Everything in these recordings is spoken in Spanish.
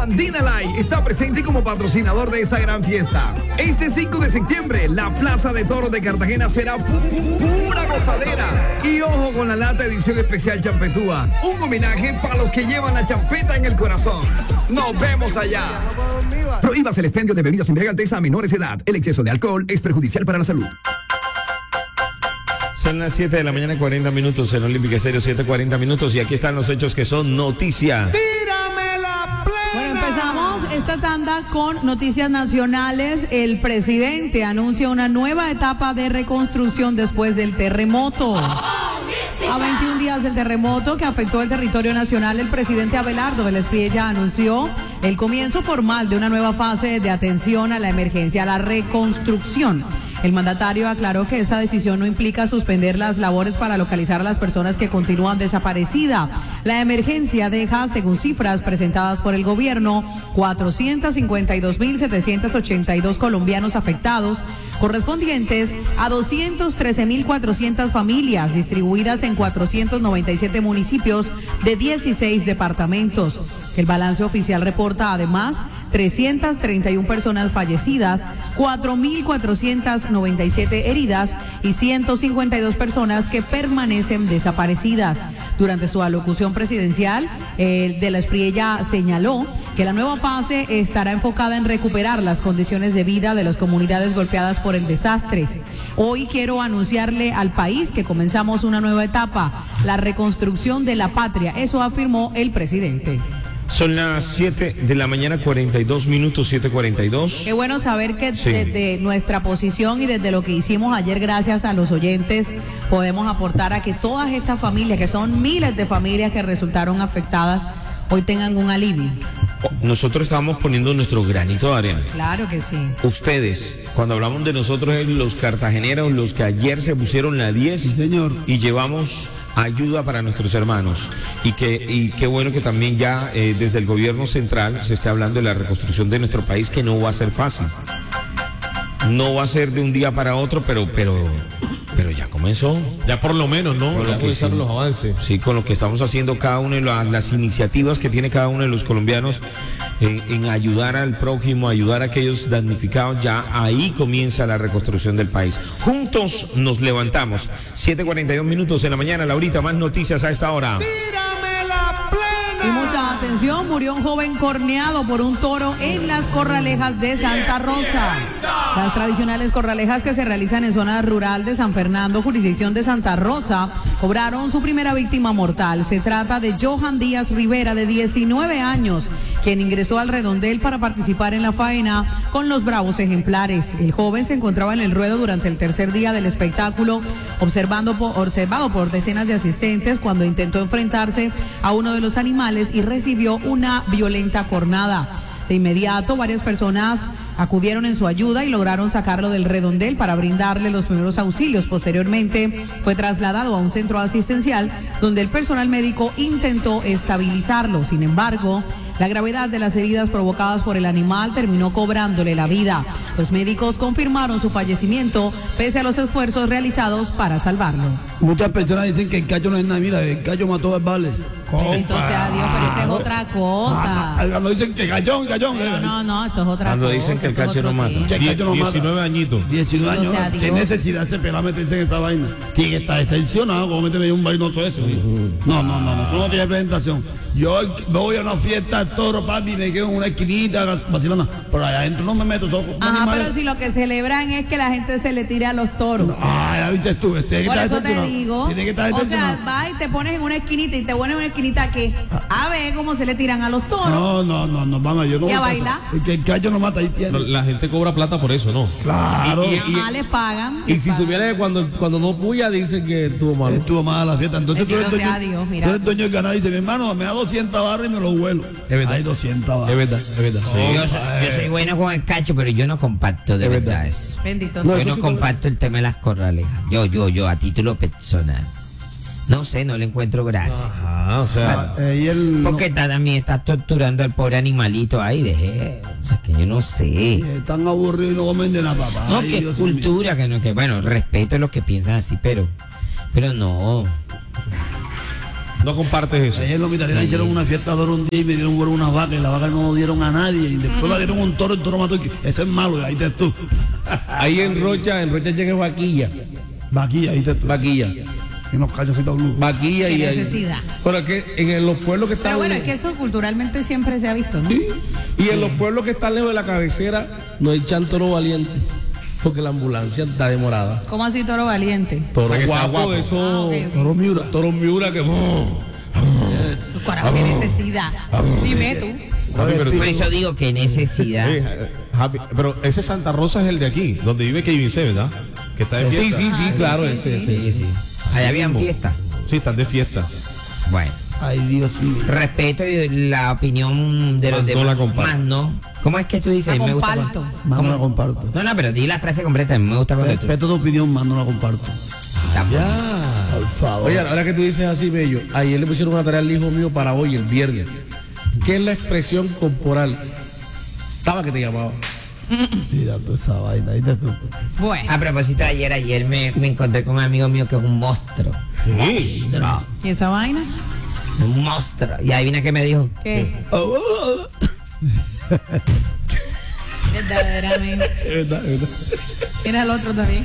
Andina Light está presente como patrocinador de esta gran fiesta. Este 5 de septiembre, la Plaza de Toros de Cartagena será pura gozadera. Y ojo con la lata edición especial Champetúa, un homenaje para los que llevan la champeta en el corazón. ¡Nos vemos allá! Prohíbas el expendio de bebidas embriagantes a menores de edad. El exceso de alcohol es perjudicial para la salud. Son las 7 de la mañana, 40 minutos en Olímpica Estéreo, 7:40 minutos. Y aquí están los hechos que son noticia. ¡Tírame la plena! Bueno, empezamos esta tanda con noticias nacionales. El presidente anuncia una nueva etapa de reconstrucción después del terremoto. A 21 días del terremoto que afectó el territorio nacional, el presidente Abelardo Vélez Priella anunció el comienzo formal de una nueva fase de atención a la emergencia, a la reconstrucción. El mandatario aclaró que esa decisión no implica suspender las labores para localizar a las personas que continúan desaparecidas. La emergencia deja, según cifras presentadas por el gobierno, 452.782 colombianos afectados, correspondientes a 213.400 familias distribuidas en 497 municipios de 16 departamentos. El balance oficial reporta además 331 personas fallecidas, 4.497 heridas y 152 personas que permanecen desaparecidas. Durante su alocución presidencial, Vélez Priella señaló que la nueva fase estará enfocada en recuperar las condiciones de vida de las comunidades golpeadas por el desastre. Hoy quiero anunciarle al país que comenzamos una nueva etapa, la reconstrucción de la patria. Eso afirmó el presidente. Son las 7 de la mañana, 42 minutos, 7:42. Qué bueno saber que desde nuestra posición y desde lo que hicimos ayer, gracias a los oyentes, podemos aportar a que todas estas familias, que son miles de familias que resultaron afectadas, hoy tengan un alivio. Nosotros estamos poniendo nuestro granito de arena. Claro que sí. Ustedes, cuando hablamos de nosotros, es los cartageneros, los que ayer se pusieron la 10, Sí, señor. y llevamos ayuda para nuestros hermanos. Y qué bueno que también ya desde el gobierno central se esté hablando de la reconstrucción de nuestro país, que no va a ser fácil. No va a ser de un día para otro, pero ya comenzó. Ya por lo menos, ¿no? Con lo Ya que comenzaron sí. los avances. Sí, con lo que estamos haciendo cada uno de las iniciativas que tiene cada uno de los colombianos en ayudar al prójimo, ayudar a aquellos damnificados, ya ahí comienza la reconstrucción del país. Juntos nos levantamos. 7:42 minutos en la mañana. Laurita, más noticias a esta hora. ¡Tírame la plena! Y mucha atención, murió un joven corneado por un toro en las corralejas de Santa Rosa. Las tradicionales corralejas que se realizan en zona rural de San Fernando, jurisdicción de Santa Rosa, cobraron su primera víctima mortal. Se trata de Johan Díaz Rivera, de 19 años, quien ingresó al redondel para participar en la faena con los bravos ejemplares. El joven se encontraba en el ruedo durante el tercer día del espectáculo, observado por decenas de asistentes cuando intentó enfrentarse a uno de los animales y recibió una violenta cornada. De inmediato, varias personas acudieron en su ayuda y lograron sacarlo del redondel para brindarle los primeros auxilios. Posteriormente, fue trasladado a un centro asistencial donde el personal médico intentó estabilizarlo. Sin embargo, la gravedad de las heridas provocadas por el animal terminó cobrándole la vida. Los médicos confirmaron su fallecimiento pese a los esfuerzos realizados para salvarlo. Muchas personas dicen que el cacho no es nada. Mira, el cacho mató al vale. Entonces, adiós, pero esa es otra cosa. Cuando dicen que cachón. Pero no, esto es otra Cuando cosa. dicen que el esto es cacho otro no mata. tema. Que el cacho no mata. 19 añitos. 19 años. Entonces, ¿Qué adiós. necesidad se pela meterse en esa vaina? Tiene que estar extensionado, como meterme un vainoso eso. No, eso no tiene presentación. Yo voy a una fiesta de toro, papi, y me quedo en una esquinita vacilona. Pero allá adentro no me meto. Ajá, pero si lo que celebran es que la gente se le tire a los toros. Ya viste tú. Por eso te digo. Tiene que estar O sea, extensionado. vas y te pones en una esquinita y te pones en una esquinita que a ver cómo se le tiran a los toros. No, vamos, yo no ¿Y a voy bailar? eso. Que el cacho no mata, ahí tiene. La gente cobra plata por eso, ¿no? Claro. Ajá, les pagan. Y si supiera que cuando no puya dicen que estuvo mal. Estuvo mala la fiesta. Entonces tú Bendito eres sea dueño, Dios, mira. tú eres dueño del ganado y dice, mi hermano, me da 200 barras y me lo vuelo. Es verdad. Hay 200 barras. Es verdad. Yo soy bueno con el cacho, pero yo no comparto de verdad eso. Bendito No, sea. Yo eso no sí comparto el tema de las corralejas. Yo, a título personal. No sé, no le encuentro gracia. Ajá, o sea. Y él Porque también está torturando al pobre animalito ahí, dejé. O sea, que yo no sé. están aburridos y no comen de la papá. No, Ay, que Dios cultura, que no, que bueno, respeto a los que piensan así, pero no. No compartes eso. Ayer los militares hicieron una fiesta de oro un día y me dieron unas vacas y las vacas no dieron a nadie. Y después la dieron un toro, el toro mató. Eso es malo, ahí te tú. Ahí en Rocha llega vaquilla. Vaquilla, ahí te tú. Vaquilla. Y unos cachocitos blues. Vaquilla Qué y necesidad. Pero es que en los pueblos que están Pero bueno, es que eso culturalmente siempre se ha visto, ¿no? Sí. Y en los pueblos que están lejos de la cabecera no echan toro valiente. Porque la ambulancia está demorada. ¿Cómo así toro valiente? Toro Para que sea guapo, guapo. eso. Ok, ok. Toro Miura. Toro Miura que. Carajo, qué necesidad. Dime tú. Javi, pero, Por eso digo que necesidad. Javi, pero ese Santa Rosa es el de aquí, donde vive Kevin C, ¿verdad? Que está de fiesta. Sí, claro, sí, ese. Sí, sí. Allá habían fiesta. Sí, están de fiesta. Bueno. Ay, Dios mío. Respeto la opinión de los Más demás. no la comparto. Más no. ¿Cómo es que tú dices? La Me gusta comparto. Más no la comparto. No, pero di la frase completa. Me gusta cuando tú. Respeto tu opinión, más no la comparto. Tampoco. Por favor. Oye, ahora que tú dices así, Bello, ayer le pusieron una tarea al hijo mío para hoy, el viernes. ¿Qué es la expresión corporal? Estaba que te llamaba. Mira toda esa vaina, ahí te tú. Bueno. A propósito, ayer me encontré con un amigo mío que es un monstruo. Sí. Monstruo. ¿Y esa vaina? Un monstruo. Y ahí viene que me dijo. ¿Qué? Verdaderamente. Es verdad. Mira el otro también.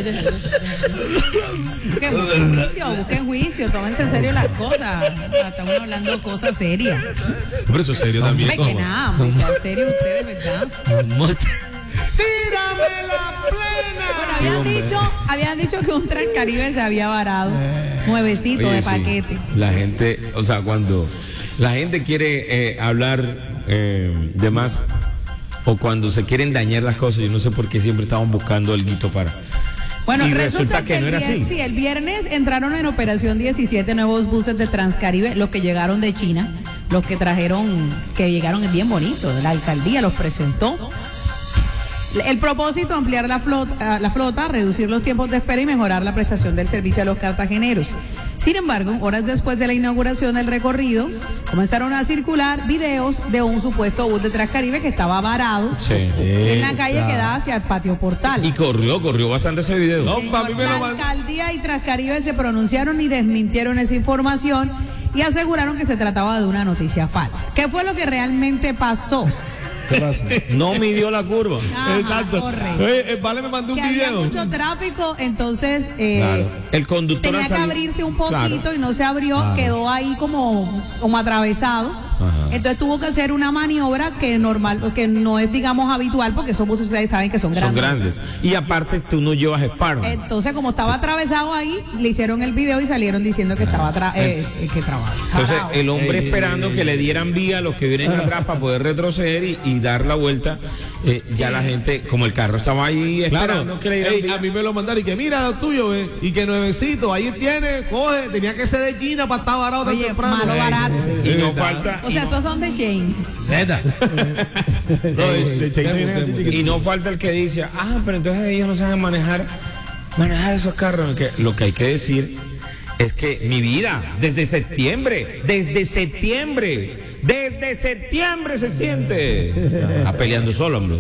Busquen juicio, tómense en serio las cosas. Estamos hablando de cosas serias. Pero eso es serio también. Hombre, que nada, hombre, sean serios ustedes, ¿verdad? Un monstruo. Bueno, habían dicho que un Transcaribe se había varado. Nuevecito Oye, de sí. paquete. La gente, o sea, cuando la gente quiere hablar de más o cuando se quieren dañar las cosas, yo no sé por qué siempre estaban buscando alguito para. Bueno, Y resulta que no era así. Sí, el viernes entraron en operación 17 nuevos buses de Transcaribe, los que llegaron de China, los que llegaron bien bonitos, la alcaldía los presentó. El propósito, ampliar la flota, reducir los tiempos de espera y mejorar la prestación del servicio a los cartageneros. Sin embargo, horas después de la inauguración del recorrido, comenzaron a circular videos de un supuesto bus de Transcaribe que estaba varado Sí. en la calle que da hacia el patio Portal. Y corrió bastante ese video. No, Señor, papi, me la lo manda. alcaldía y Transcaribe se pronunciaron y desmintieron esa información y aseguraron que se trataba de una noticia falsa. ¿Qué fue lo que realmente pasó? No midió la curva. Ajá, correcto. Vale, me mandó un Que había video. mucho tráfico, entonces Claro. El conductor tenía al que salir- abrirse un poquito Claro. y no se abrió, quedó ahí como atravesado. Entonces tuvo que hacer una maniobra que no es, digamos, habitual, porque esos buses ustedes saben que son Son grandes. grandes. Y aparte tú no llevas Sparrow. Entonces, como estaba atravesado ahí, le hicieron el video y salieron diciendo que estaba que trabajaba. Entonces el hombre esperando que le dieran vía a los que vienen atrás para poder retroceder y dar la vuelta. Ya la gente, como el carro estaba ahí esperando Claro, que le dieran vía. a mí me lo mandaron y que mira lo tuyo, ve, y que nuevecito, ahí tiene, coge, tenía que ser de China para estar varado tan Oye, temprano. malo barato. Y no falta. O sea, esos son de Chain. Y no falta el que dice, pero entonces ellos no saben manejar esos carros. Lo que hay que decir es que mi vida, desde septiembre se siente. Está peleando solo, hombre.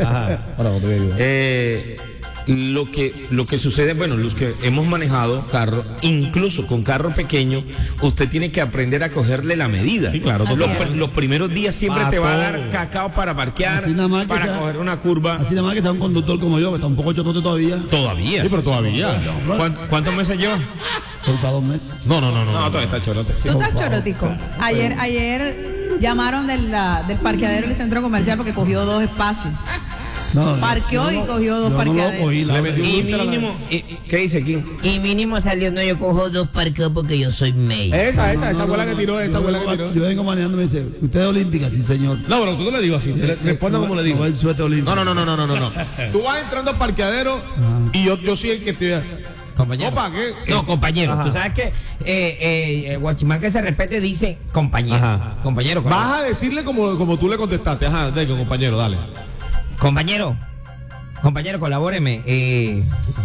Lo que sucede, bueno, los que hemos manejado carro, incluso con carro pequeño, usted tiene que aprender a cogerle la medida. Sí, claro, Los, total. los primeros días siempre te va a dar todo. cacao para parquear, Así nada más que para sea- coger una curva. Así nada más que sea un conductor como yo, que está un poco chotote todavía. Todavía. Sí, pero todavía. ¿Cuántos meses lleva? Por para 2 meses. No. No, todavía está chorote. ¿Tú estás chorotico? Ayer llamaron del parqueadero del centro comercial porque cogió 2 espacios. No, Parqueó y cogió 2 yo no lo parqueaderos. cogí, la Le verdad. metió Y mínimo, ¿qué dice aquí? Y mínimo salió, no, yo cojo 2 parqueos porque yo soy maid. Esa fue la que tiró, esa fue la que tiró. Yo vengo manejando y me dice, ¿usted es olímpica? Sí, señor. No, pero tú no le digo así, responda como le digo. No, el suéter olímpico. No. Tú vas entrando al parqueadero y yo soy el que te... Compañero. Opa, ¿qué? No, compañero. Ajá. Tú sabes que Guachimán que se respete dice compañero. Ajá. Compañero. Vas a decirle como tú le contestaste. Ajá, venga, compañero, dale. Compañero, colabóreme.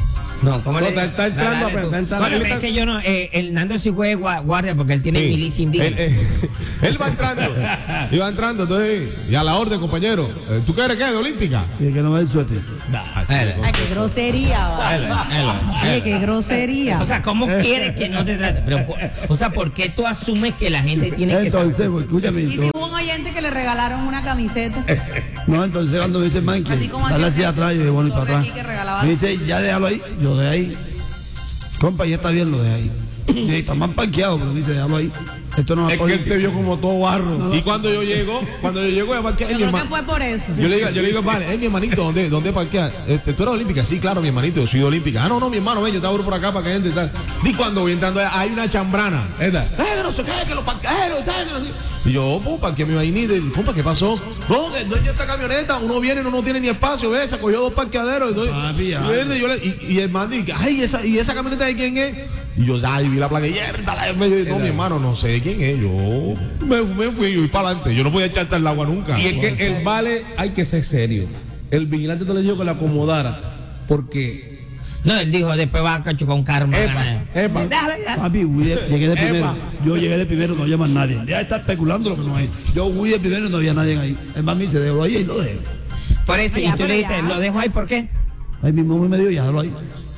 No, ¿cómo No, le está- está entrando Dale, apenas, tú. está entrando. Bueno, Él es está- que yo no, el Nando sí juega guardia porque él tiene Sí. milicia indígena. Él va entrando. Y va entrando, entonces. Y a la orden, compañero. ¿Tú qué eres qué? ¿De Olímpica? Y que no ve el suéter. Así Dale. Ay, qué grosería, va. Oye, qué grosería. O sea, ¿cómo quieres que no te trate? Pero, o sea, ¿por qué tú asumes que la gente tiene que saber? Entonces, pues, escúchame. Y si hubo un oyente que le regalaron una camiseta. No, entonces cuando me dice el man que Así como dale hacía hacia atrás, yo digo, bueno, y para doctor de atrás. aquí que regalaba- Me dice, ya déjalo ahí, yo de ahí. Compa, ya está bien lo de ahí. Yo dije, está mal parqueado, pero dice, déjalo ahí. Esto no va Es a que él te vio como todo barro. Y cuando yo llego, a parquear, Yo creo que fue por eso. yo le digo, vale, mi hermanito, ¿dónde parquea? ¿Tú eres olímpica? Sí, claro, mi hermanito, yo soy de olímpica. Ah, no, mi hermano, ven, yo te abro por acá para que gente y tal. Y cuando voy entrando, hay una chambrana. ¿Verdad? Que no sé qué, que los parqueros y tal. Que no sé. Y yo, parqueé mi vainita. Y, compa, ¿qué pasó? No, que el dueño de esta camioneta, uno viene y no tiene ni espacio, ¿ves? Se cogió 2 parqueaderos. Entonces, Papi, ya. y el man dice, ay, ¿y esa camioneta de quién es? Y yo, ay, vi la placa y no, mi hermano, no sé quién es. Yo me fui y para adelante. Yo no podía echarte al agua nunca. Y es que el vale hay que ser serio. El vigilante te le dijo que la acomodara porque No, él dijo, después va a cachucar un karma. epa, Déjalo ya. Papi, llegué de primero. Epa. Yo llegué de primero, no había más nadie. Deja de estar especulando lo que no es. Yo fui de primero y no había nadie ahí. El man me dice, déjalo ahí y lo dejo. Por eso, y Ya, tú pero le dijiste, ya. lo dejo ahí, ¿por qué? Ahí mismo me dijo, ya déjalo ahí.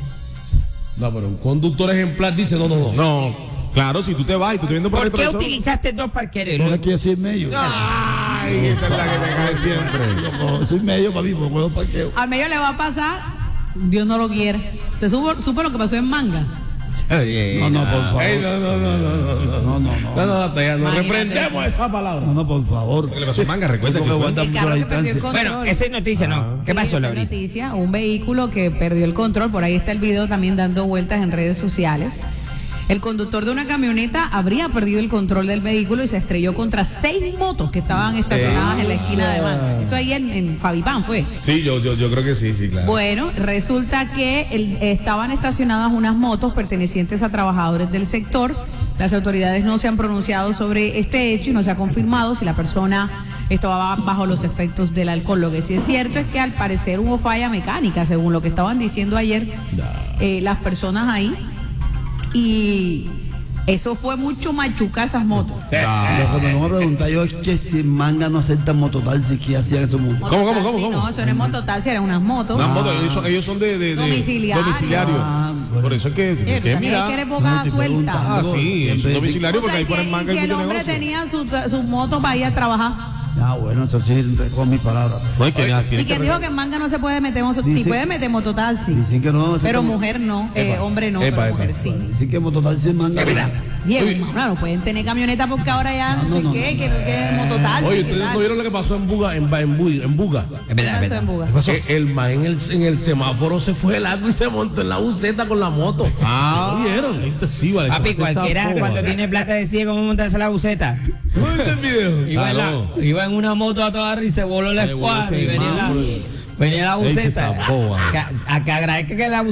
no, pero un conductor ejemplar dice no. No, claro, si tú te vas y tú te viendo por ¿Por el qué retrovisor. utilizaste 2 parqueros? No es que yo soy medio. Ay, esa es la que te cae siempre. Yo soy medio, papi, porque puedo parqueo. Al medio le va a pasar, Dios no lo quiere. ¿Te supo lo que pasó en Manga? No, por favor. Ey, no. No, Ya no Imagínate. reprendemos esa palabra. no, por favor. ¿Qué le pasó a Manga? Recuerda Tengo que que fue. guardar El mucho la carro que perdió el distancia. control. Bueno, esa es noticia, ¿no? ¿Qué Sí, pasó, esa es Laurita? noticia, un vehículo que perdió el control, por ahí está el video también dando vueltas en redes sociales. El conductor de una camioneta habría perdido el control del vehículo y se estrelló contra 6 motos que estaban estacionadas en la esquina de Manga. Eso ahí en Fabipán fue. Sí, yo creo que sí, claro. Bueno, resulta que estaban estacionadas unas motos pertenecientes a trabajadores del sector. Las autoridades no se han pronunciado sobre este hecho y no se ha confirmado si la persona estaba bajo los efectos del alcohol. Lo que sí es cierto es que al parecer hubo falla mecánica, según lo que estaban diciendo ayer las personas ahí. Y eso fue mucho machucar esas motos. Lo que me voy a preguntar yo es que si en Manga no aceptan mototaxi, ¿qué hacían esos motos? ¿Cómo? Mototaxi, no, eso no es mototaxi, eran unas motos. Las motos, ellos son de Domiciliario. domiciliario. Ah, bueno. Por eso es que, Oye, tú también mira. que eres boca No, te suelta. preguntas. Ah, sí, es Siempre- domiciliario O porque sea, ahí si, ponen Manga si el el hombre negocio. tenía su moto para ir a trabajar. Ah, bueno, eso sí, con mis palabras. No hay que nada, ¿Y tiene quién que dijo que en Manga no se puede meter mototaxi? Sí Dice- puede meter mototaxi. Dicen que no. Pero mujer no, hombre no, pero mujer sí. Dicen que mototaxi en Manga. Bien, no pueden tener camioneta porque ahora ya no, sé qué, que es mototaxi. Oye, ¿qué ustedes tal? no vieron lo que pasó en Buga, en Buga. Es verdad, ¿Qué es pasó en verdad. Buga? El man en el semáforo se fue largo y se montó en la buceta con la moto. Ah, ¿Lo vieron? intensiva. Papi, cualquiera cuando tiene plata de ciego, ¿cómo montarse la buceta? ¿No viste el video? Iba en una moto a toda risa y se voló la escuadra y venía la Ey, buceta. esa boba. A que agradezca que la buceta